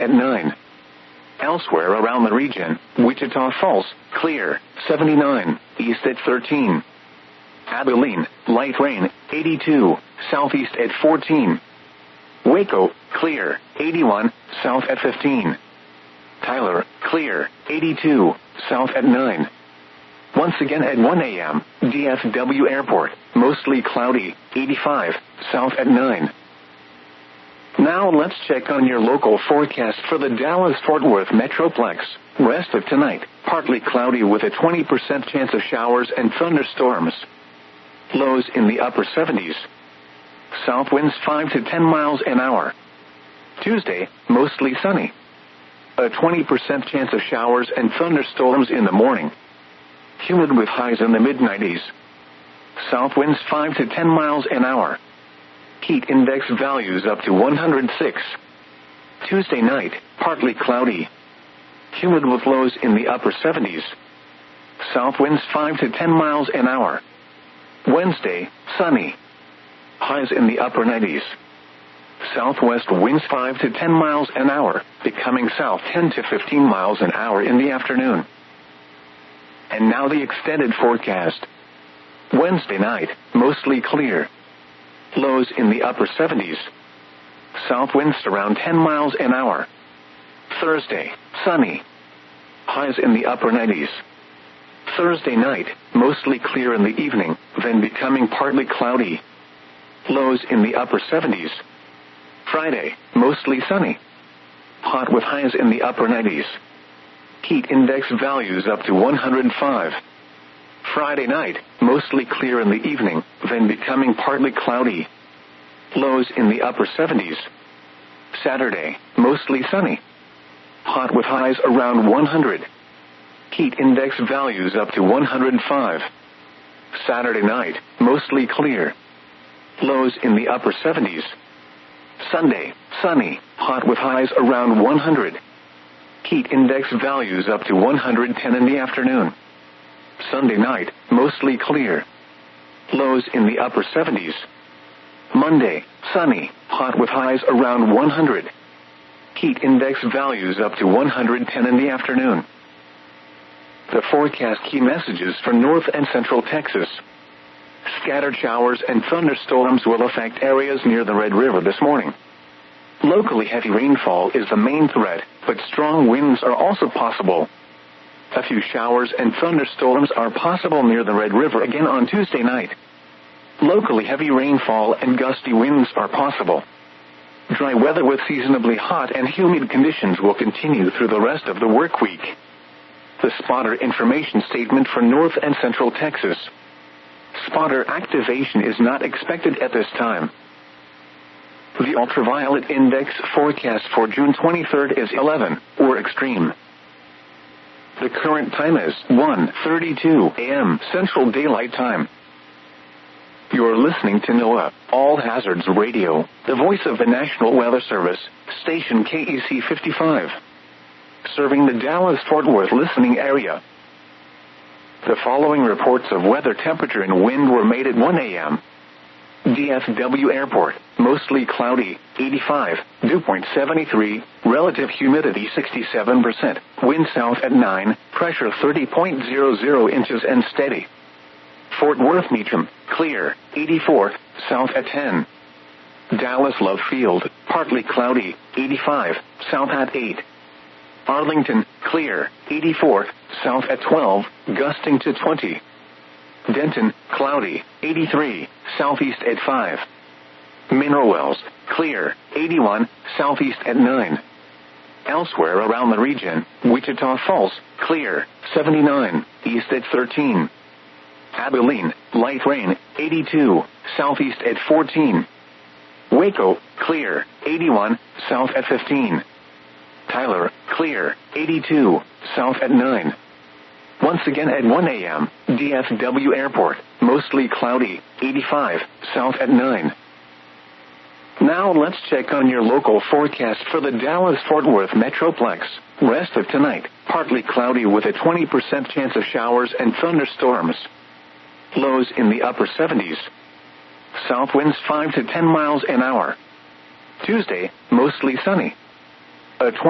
at 9. Elsewhere around the region, Wichita Falls, clear, 79, east at 13. Abilene, light rain, 82, southeast at 14. Waco, clear, 81, south at 15. Tyler, clear, 82, south at 9. Once again at 1 a.m., DFW Airport, mostly cloudy, 85, south at 9. Now let's check on your local forecast for the Dallas-Fort Worth Metroplex. Rest of tonight, partly cloudy with a 20% chance of showers and thunderstorms. Lows in the upper 70s. South winds 5 to 10 miles an hour. Tuesday, mostly sunny. A 20% chance of showers and thunderstorms in the morning. Humid with highs in the mid-90s. South winds 5 to 10 miles an hour. Heat index values up to 106. Tuesday night, partly cloudy. Humid with lows in the upper 70s. South winds 5 to 10 miles an hour. Wednesday, sunny. Highs in the upper 90s. Southwest winds 5 to 10 miles an hour, becoming south 10 to 15 miles an hour in the afternoon. And now the extended forecast. Wednesday night, mostly clear. Lows in the upper 70s. South winds around 10 miles an hour. Thursday, sunny. Highs in the upper 90s. Thursday night, mostly clear in the evening, then becoming partly cloudy. Lows in the upper 70s. Friday, mostly sunny. Hot with highs in the upper 90s. Heat index values up to 105. Friday night, mostly clear in the evening, then becoming partly cloudy. Lows in the upper 70s. Saturday, mostly sunny. Hot with highs around 100. Heat index values up to 105. Saturday night, mostly clear. Lows in the upper 70s. Sunday, sunny, hot with highs around 100. Heat index values up to 110 in the afternoon. Sunday night, mostly clear. Lows in the upper 70s. Monday, sunny, hot with highs around 100. Heat index values up to 110 in the afternoon. The forecast key messages for North and Central Texas. Scattered showers and thunderstorms will affect areas near the Red River this morning. Locally heavy rainfall is the main threat, but strong winds are also possible. A few showers and thunderstorms are possible near the Red River again on Tuesday night. Locally heavy rainfall and gusty winds are possible. Dry weather with seasonably hot and humid conditions will continue through the rest of the work week. The spotter information statement for North and Central Texas. Spotter activation is not expected at this time. The ultraviolet index forecast for June 23rd is 11, or extreme. The current time is 1:32 a.m. Central Daylight Time. You're listening to NOAA, All Hazards Radio, the voice of the National Weather Service, station KEC 55. Serving the Dallas-Fort Worth listening area. The following reports of weather, temperature, and wind were made at 1 a.m. DFW Airport, mostly cloudy, 85, dew point 73, relative humidity 67%, wind south at 9, pressure 30.00 inches and steady. Fort Worth Meacham, clear, 84, south at 10. Dallas Love Field, partly cloudy, 85, south at 8. Arlington, clear, 84, south at 12, gusting to 20. Denton, cloudy, 83, southeast at 5. Mineral Wells, clear, 81, southeast at 9. Elsewhere around the region, Wichita Falls, clear, 79, east at 13. Abilene, light rain, 82, southeast at 14. Waco, clear, 81, south at 15. Tyler, clear, 82, south at 9. Once again at 1 a.m., DFW Airport, mostly cloudy, 85, south at 9. Now let's check on your local forecast for the Dallas-Fort Worth Metroplex. Rest of tonight, partly cloudy with a 20% chance of showers and thunderstorms. Lows in the upper 70s. South winds 5 to 10 miles an hour. Tuesday, mostly sunny. A